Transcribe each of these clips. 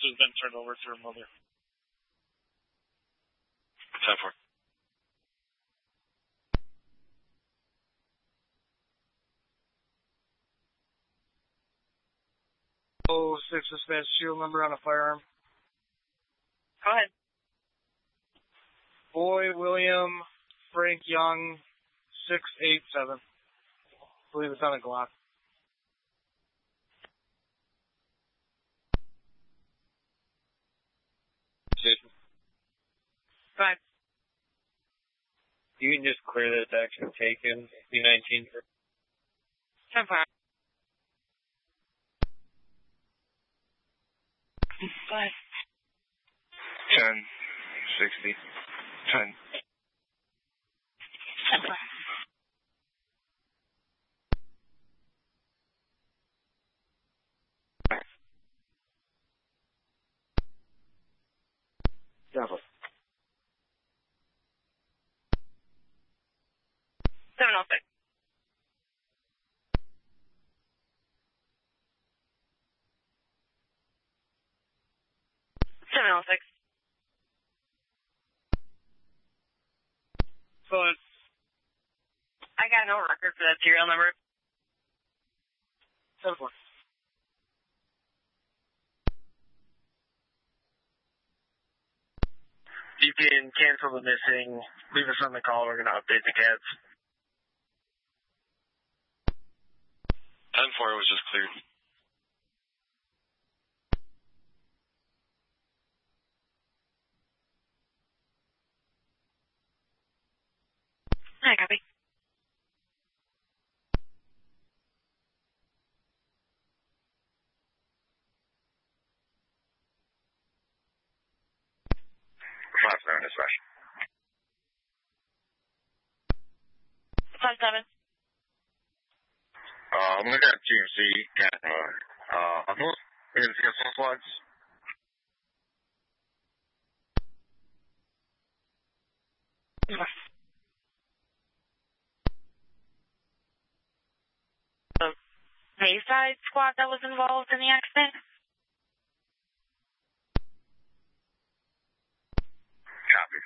has been turned over to her mother. 10-4. Oh, 6 dispatch serial number on a firearm. Go ahead. Boy William Frank Young 687. I believe it's on a Glock. Fine. You can just clear this action taken. B-19. 10-5. 5. 10, 60, 10. 10-5. Double. 706. 706. So I got no record for that serial number. 10-4. You can cancel the missing. Leave us on the call. We're going to update the cats. 10-4 was just cleared. I copy. Five seven dispatch. 5-7. I'm looking at GMC. I'm looking at some slides. The Bayside squad that was involved in the accident? Copy.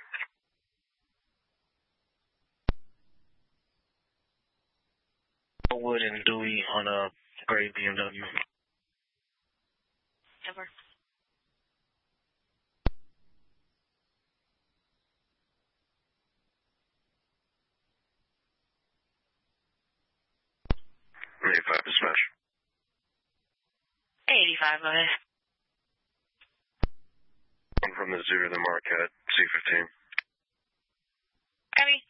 Wood and Dewey on a gray BMW. Never. Five dispatch. 85 of it. I'm from the zoo to the Marquette, C-15. Copy.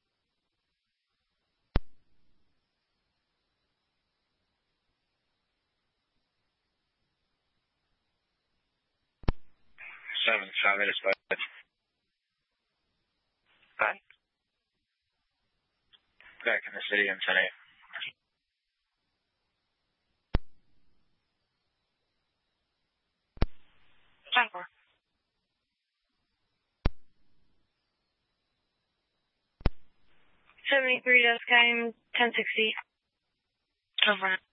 7-7 dispatch. Fine. Back in the city on today. 10-4. 73 desk time, 1060. 10-4.